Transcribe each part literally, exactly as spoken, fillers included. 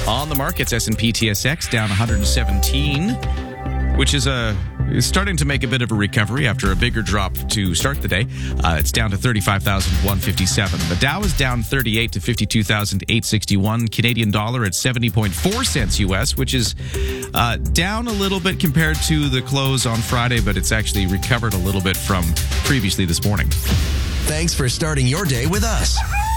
On the markets, S and P T S X down one hundred seventeen, which is a is starting to make a bit of a recovery after a bigger drop to start the day. Uh, it's down to thirty-five thousand one hundred fifty-seven. The Dow is down thirty-eight to fifty-two thousand eight hundred sixty-one. Canadian dollar at seventy point four cents U S, which is uh, down a little bit compared to the close on Friday, but it's actually recovered a little bit from previously this morning. Thanks for starting your day with us.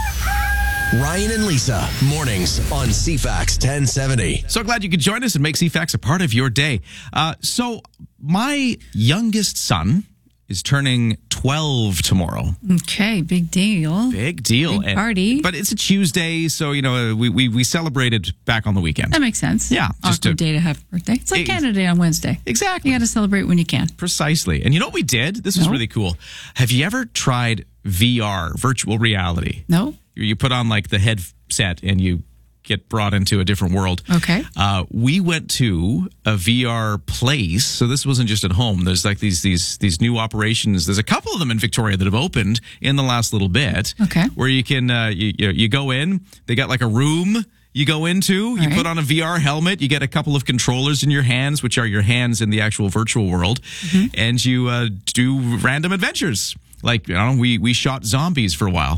Ryan and Lisa, mornings on C FAX ten seventy. So glad you could join us and make C FAX a part of your day. Uh, so my youngest son is turning twelve tomorrow. Okay, big deal. Big deal. Big And- party. but it's a Tuesday, so, you know, we, we, we celebrated back on the weekend. That makes sense. Yeah, just Awkward to- day to have a birthday. It's like Ex- Canada Day on Wednesday. Exactly. You got to celebrate when you can. Precisely. And you know what we did? This was No. really cool. Have you ever tried V R, virtual reality? No? You put on like the headset and you get brought into a different world. Okay. Uh, we went to a V R place. So this wasn't just at home. There's like these these these new operations. There's a couple of them in Victoria that have opened in the last little bit. Okay. Where you can uh, you you you go in. They got like a room you go into. You right. put on a V R helmet. You get a couple of controllers in your hands, which are your hands in the actual virtual world, Mm-hmm. and you uh, do random adventures. Like, I don't know, we we shot zombies for a while.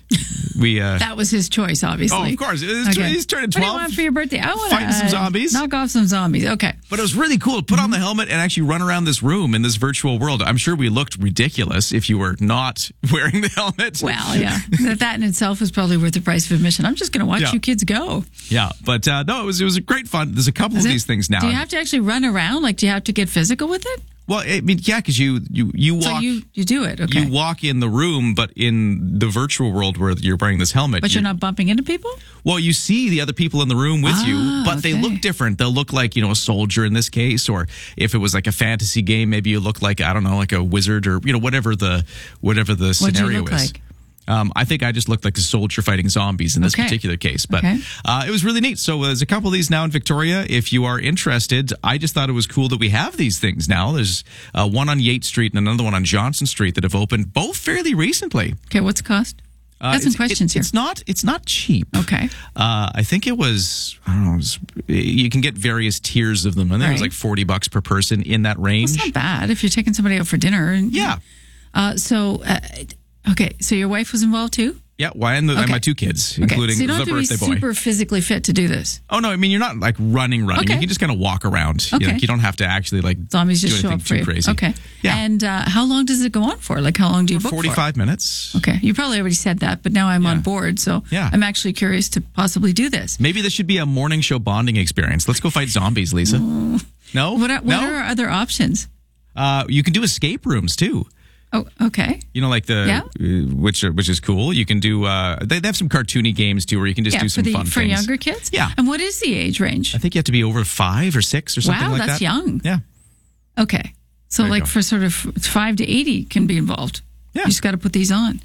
We uh, That was his choice, obviously. oh, of course. It's, Okay. He's turning What do you twelve. want for your birthday? I want Fighting some zombies. Knock off some zombies. Okay. But it was really cool to put on the helmet and actually run around this room in this virtual world. I'm sure we looked ridiculous if you were not wearing the helmet. Well, yeah. that, that in itself is probably worth the price of admission. I'm just going to watch Yeah. you kids go. Yeah, but uh, no, it was it was a great fun. There's a couple Is of it? these things now. Do you have to actually run around? Like, do you have to get physical with it? well, I mean, yeah, because you you you So walk you, you do it. Okay. you walk in the room, but in the virtual world where you're wearing this helmet, but you're not bumping into people? Well, you see the other people in the room with you, Ah, but they okay. look different. They'll look like, you know, a soldier in this case, or if it was like a fantasy game, maybe you look like, I don't know, like a wizard or, you know, whatever the whatever the What'd you scenario look is. like? Um, I think I just looked like a soldier fighting zombies in this Okay. particular case, but Okay. uh, it was really neat. So there's a couple of these now in Victoria. If you are interested, I just thought it was cool that we have these things now. There's uh, one on Yates Street and another one on Johnson Street that have opened, both fairly recently. Okay, what's the cost? Uh, Got some it's- questions it- here. It's not. It's not cheap. Okay. Uh, I think it was. I don't know. It was, you can get various tiers of them, and it was Right. like forty bucks per person in that range. It's not bad if you're taking somebody out for dinner. And, Yeah, Uh, so, uh, okay, so your wife was involved too? yeah. Why? And, the, and Okay. my two kids, Okay, including so you don't the have to be birthday boy. super physically fit to do this. Oh no! I mean, you're not like running, running. Okay. You can just kind of walk around. You, know, Okay. you don't have to actually like Zombies do just show anything up for too you. crazy. Okay. Yeah. And uh, how long does it go on for? Like, how long do you book for? Forty-five minutes. Okay. You probably already said that, but now I'm Yeah. on board. So Yeah. I'm actually curious to possibly do this. Maybe this should be a morning show bonding experience. Let's go fight zombies, Lisa. No, What are, what no. are our other options? Uh, you can do escape rooms too. Oh, okay. You know, like the Yeah. uh, which are, which is cool. You can do. Uh, they, they have some cartoony games too, where you can just Yeah, do for, some the, fun for things. younger kids? Yeah. And what is the age range? I think you have to be over five or six or something Wow, like that. that's young. Yeah. Okay. So, There you like, go. for sort of five to eighty can be involved. Yeah. You just got to put these on.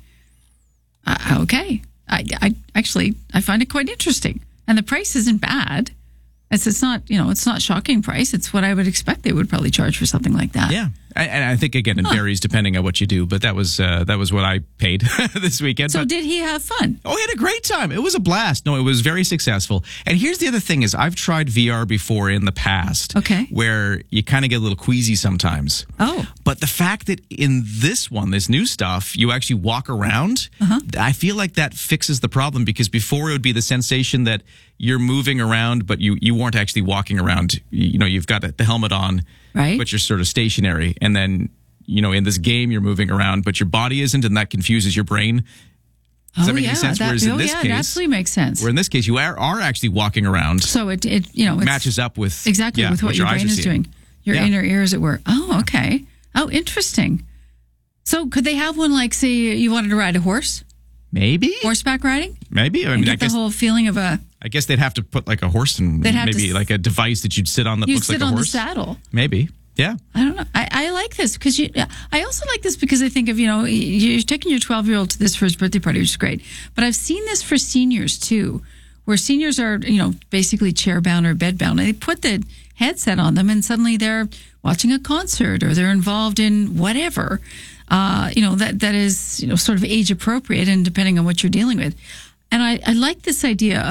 Uh, okay. I, I actually, I find it quite interesting. And the price isn't bad. It's, it's not, you know, it's not shocking price. It's what I would expect they would probably charge for something like that. Yeah. I- And I think again it varies depending on what you do, but that was uh, that was what I paid this weekend. So But- did he have fun? Oh, he had a great time. It was a blast. No, it was very successful. And here's the other thing is I've tried V R before in the past. Okay. Where you kind of get a little queasy sometimes. Oh. But the fact that in this one, this new stuff, you actually walk around, Uh-huh. I feel like that fixes the problem because before it would be the sensation that you're moving around, but you, you weren't actually walking around. You know, you've got the helmet on, Right. but you're sort of stationary. And then, you know, in this game, you're moving around, but your body isn't, and that confuses your brain. Does that oh, make yeah. any sense? That, Whereas in oh, this yeah, case, it absolutely makes sense. where in this case you are, are actually walking around, So it, it you know, it's matches up with exactly yeah, with what, your eyes brain are is seeing. doing. Your Yeah. inner ear, as it were. Oh, okay. Oh, interesting. So could they have one like, say, you wanted to ride a horse? Maybe, Horseback riding? maybe. I And mean, I get the guess whole feeling of a, I guess they'd have to put like a horse and They'd have to maybe s- like a device that you'd sit on that you looks sit like a on the horse. saddle. Maybe, yeah. I don't know. I, I like this because you. I also like this because I think of, you know, you're taking your twelve year old to this for his birthday party, which is great. But I've seen this for seniors too, where seniors are, you know, basically chair bound or bed bound. And they put the headset on them and suddenly they're watching a concert or they're involved in whatever, uh, you know, that, that is, you know, sort of age appropriate and depending on what you're dealing with. And I, I like this idea